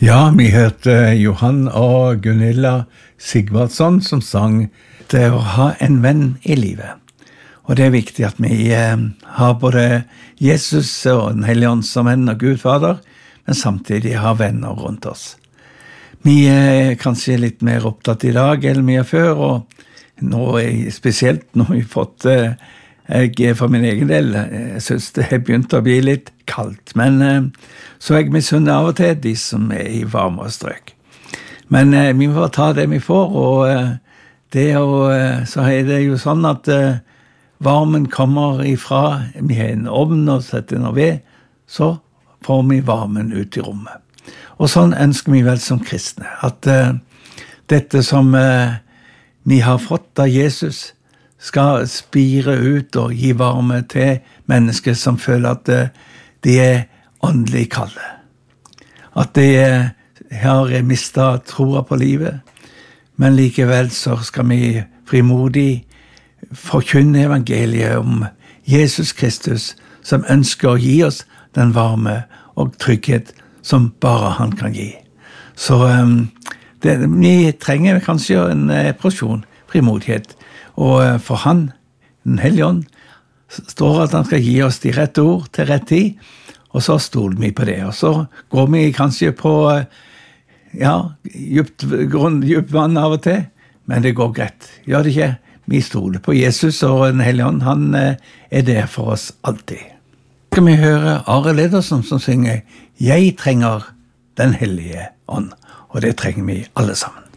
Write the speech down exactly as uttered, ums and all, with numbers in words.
Ja, vi hørte Johan og Gunilla Sigvardsson som sang det å ha en venn i livet. Og det er viktig at vi eh, har både Jesus og Den Hellige Ånd som venn og Gud Fader, men samtidig har venner rundt oss. Vi er kanskje litt mer opptatt i dag enn vi er før, og nå er spesielt nå har vi fått eh, jeg for min egen del, jeg synes det har begynt å bli litt kaldt, men eh, så er jeg misunner av og til de som er i varmere strøk. Men eh, vi må ta det vi får, og eh, det og, eh, så er det jo sånn at eh, varmen kommer ifra, vi har en ovn og setter den ved, så får vi varmen ut i rommet. Og sånn ønsker vi vel som kristne, at eh, dette som eh, vi har fått av Jesus, skal spire ut og gi varme til mennesker som føler at de er åndelig kalde. At de har mistet troa på livet, men likevel så skal vi frimodig forkynne evangeliet om Jesus Kristus, som ønsker å gi oss den varme og trygghet som bare han kan gi. Så um, det, vi trenger kanskje en porsjon frimodighet, og for han, Den Hellige Ånd, står at han skal gi oss de rette ord til rett tid, og så stoler vi på det. Og så går vi kanskje på ja, djupt, grunn, djupt vann av og til, men det går greit. Gjør det ikke? Vi stoler på Jesus, og Den Hellige Ånd, han er der for oss alltid. Så skal vi høre Are Ledersen som synger «Jeg trenger Den Hellige Ånd», og det trenger vi alle sammen.